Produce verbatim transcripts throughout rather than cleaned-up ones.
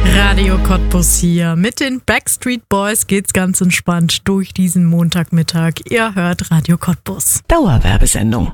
Radio Cottbus hier. Mit den Backstreet Boys geht's ganz entspannt durch diesen Montagmittag. Ihr hört Radio Cottbus. Dauerwerbesendung.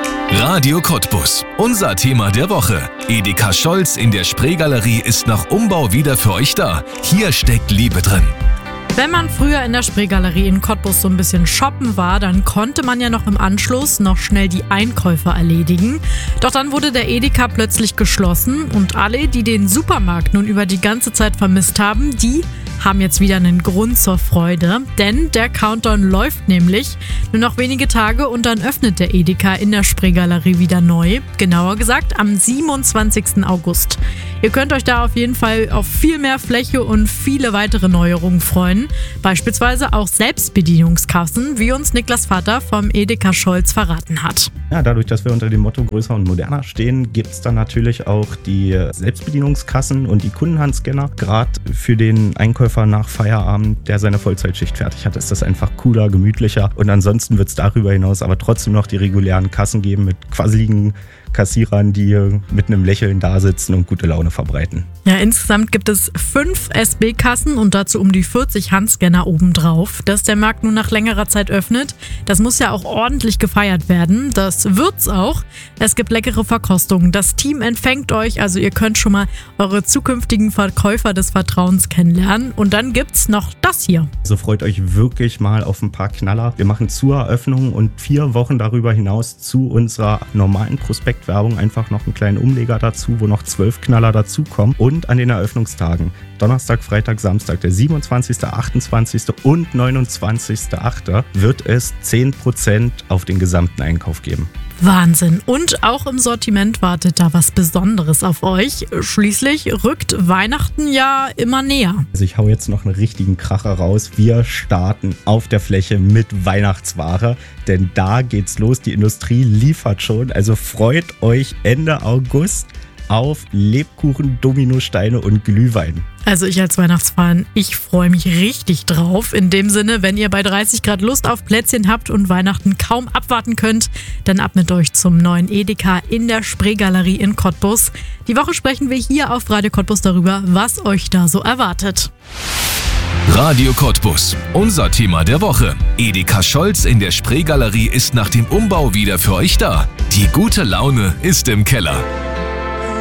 Radio Cottbus. Unser Thema der Woche. Edeka Scholz in der Spreegalerie ist nach Umbau wieder für euch da. Hier steckt Liebe drin. Wenn man früher in der Spreegalerie in Cottbus so ein bisschen shoppen war, dann konnte man ja noch im Anschluss noch schnell die Einkäufe erledigen. Doch dann wurde der Edeka plötzlich geschlossen und alle, die den Supermarkt nun über die ganze Zeit vermisst haben, die haben jetzt wieder einen Grund zur Freude, denn der Countdown läuft nämlich nur noch wenige Tage und dann öffnet der Edeka in der Spreegalerie wieder neu, genauer gesagt am siebenundzwanzigsten August. Ihr könnt euch da auf jeden Fall auf viel mehr Fläche und viele weitere Neuerungen freuen, beispielsweise auch Selbstbedienungskassen, wie uns Niklas Vater vom Edeka Scholz verraten hat. Ja, dadurch, dass wir unter dem Motto größer und moderner stehen, gibt es dann natürlich auch die Selbstbedienungskassen und die Kundenhandscanner. Gerade für den Einkäufer nach Feierabend, der seine Vollzeitschicht fertig hat, ist das einfach cooler, gemütlicher. Und ansonsten wird es darüber hinaus aber trotzdem noch die regulären Kassen geben mit quasseligen Kassierern, die mit einem Lächeln da sitzen und gute Laune verbreiten. Ja, insgesamt gibt es fünf S B-Kassen und dazu um die vierzig Handscanner obendrauf. Dass der Markt nun nach längerer Zeit öffnet, das muss ja auch ordentlich gefeiert werden. Das wird's auch. Es gibt leckere Verkostungen. Das Team empfängt euch, also ihr könnt schon mal eure zukünftigen Verkäufer des Vertrauens kennenlernen. Und dann gibt's noch das hier. Also freut euch wirklich mal auf ein paar Knaller. Wir machen zur Eröffnung und vier Wochen darüber hinaus zu unserer normalen Prospektwerbung einfach noch einen kleinen Umleger dazu, wo noch zwölf Knaller dazukommen. Und an den Eröffnungstagen Donnerstag, Freitag, Samstag, der siebenundzwanzigsten, achtundzwanzigsten und neunundzwanzigsten achten wird es zehn Prozent auf den gesamten Einkauf geben. Wahnsinn. Und auch im Sortiment wartet da was Besonderes auf euch. Schließlich rückt Weihnachten ja immer näher. Also ich hau jetzt noch einen richtigen Kracher raus. Wir starten auf der Fläche mit Weihnachtsware, denn da geht's los. Die Industrie liefert schon. Also freut euch Ende August auf Lebkuchen, Dominosteine und Glühwein. Also ich als Weihnachtsfan, ich freue mich richtig drauf. In dem Sinne, wenn ihr bei dreißig Grad Lust auf Plätzchen habt und Weihnachten kaum abwarten könnt, dann ab mit euch zum neuen Edeka in der Spreegalerie in Cottbus. Die Woche sprechen wir hier auf Radio Cottbus darüber, was euch da so erwartet. Radio Cottbus. Unser Thema der Woche. Edeka Scholz in der Spreegalerie ist nach dem Umbau wieder für euch da. Die gute Laune ist im Keller.